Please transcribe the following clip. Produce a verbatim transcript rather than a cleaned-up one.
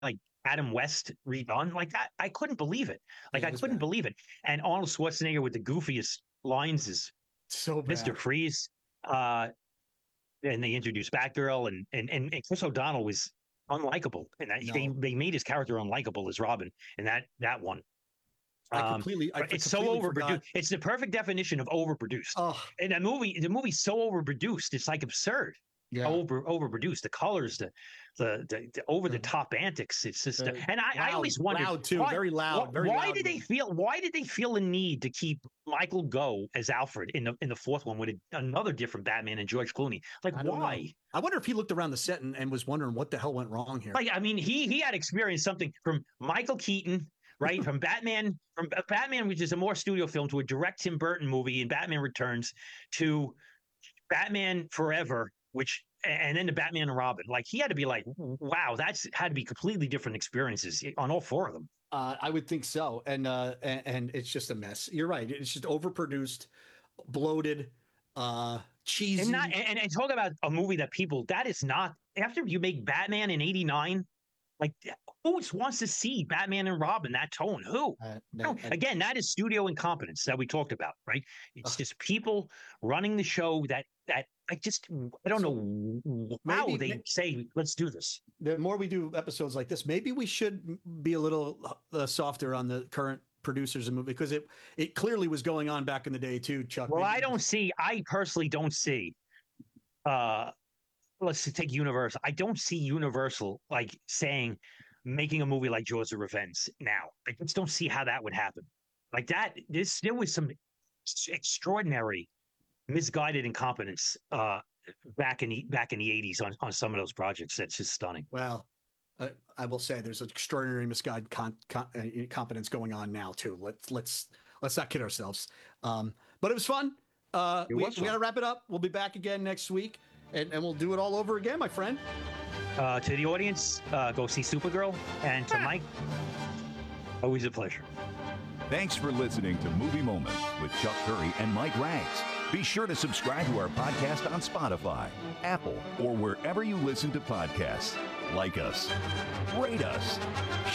like Adam West redone like that. I couldn't believe it. Like Yeah, I it was couldn't bad. believe it. And Arnold Schwarzenegger with the goofiest lines is So Mister bad. Freeze. Uh, and they introduced Batgirl, and and and, and Chris O'Donnell was unlikable, and that, they No, they made his character unlikable as Robin in that that one. I Um, completely, I but f- it's so completely overproduced. forgot. It's the perfect definition of overproduced. Oh, And the movie, the movie's so overproduced, it's like absurd. yeah. Over overproduced. The colors, the the the, the over the The, top antics. It's just, the and I, I loud, always wondered loud too. why Very why, loud, very why loud did they movie. feel why did they feel the need to keep Michael Gough as Alfred in the in the fourth one with a, another different Batman and George Clooney? Like I don't know. why? I wonder if he looked around the set and, and was wondering what the hell went wrong here. Like, I mean, he he had experienced something from Michael Keaton, right? From Batman, from Batman, which is a more studio film, to a direct Tim Burton movie in Batman Returns, to Batman Forever, which and then the Batman and Robin. Like he had to be like, wow, that's had to be completely different experiences on all four of them. Uh, I would think so, and, uh, and and it's just a mess. You're right. It's just overproduced, bloated, uh, And not cheesy. and, and talk about a movie that people that is not after you make Batman in eighty-nine. Like, who wants to see Batman and Robin that tone? Who? Uh, No, that, uh, again, that is studio incompetence that we talked about, right? It's uh, just people running the show that that I just I don't so know how maybe they say let's do this. the more we do episodes like this, maybe we should be a little uh, softer on the current producers and movie because it it clearly was going on back in the day too, Chuck. Well, Maybe I we don't just, see. I personally don't see. Uh, let's take Universal. I don't see Universal like saying making a movie like Jaws of Revenge now. I just don't see how that would happen. Like that, this there was some extraordinary misguided incompetence uh, back in the back in the eighties on, on some of those projects. That's just stunning. well, uh, I will say there's an extraordinary misguided con, con, uh, competence going on now too. Let's let's let's not kid ourselves. Um, but it was fun. Uh, It we was we got to fun. wrap it up. We'll be back again next week, and, and we'll do it all over again, my friend. Uh, to the audience, uh, go see Supergirl, and to Mike, always a pleasure. Thanks for listening to Movie Moments with Chuck Curry and Mike Rags. Be sure to subscribe to our podcast on Spotify, Apple, or wherever you listen to podcasts. Like us, rate us,